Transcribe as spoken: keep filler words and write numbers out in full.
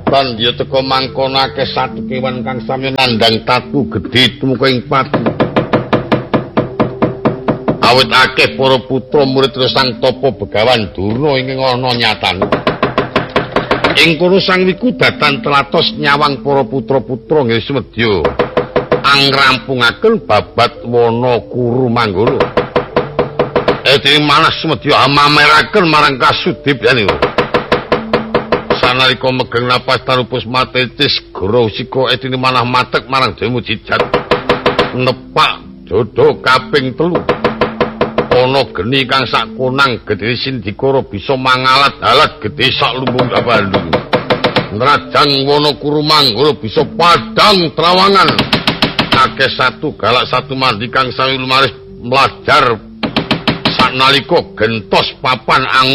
Kedaton ya teka mangkono akeh satu kewan kang sami nandhang tatu gedhe tumeka ing pati. Awit akeh para putra murid Sang Tapa Begawan Durna ing ana nyatane. Ing kono Sang Wikudatan telatos nyawang para putra-putra nggih sumedya angrampungaken babat wana kuru manggala. Edi malah sumedya amameraken marang kasudipyane. Sanalika megeng napas tarupus matetis goro sika edine manah matek marang Dewa Mujijat. Nepak dodo kaping telu. Ana geni kang sak konang gedhe Sindikara bisa mangalat-alat gedhe sak lumbung Bandung. Nrajang wana kuru manggala bisa padang trawangan. Akeh satu galak satu mandi kang sami lumaris mlajar sanalika gentos papan